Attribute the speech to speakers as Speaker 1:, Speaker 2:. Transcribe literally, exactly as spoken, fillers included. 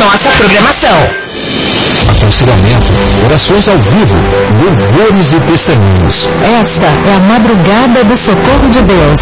Speaker 1: nossa programação.
Speaker 2: Aconselhamento, orações ao vivo, louvores e testemunhos.
Speaker 3: Esta é a madrugada do socorro de Deus.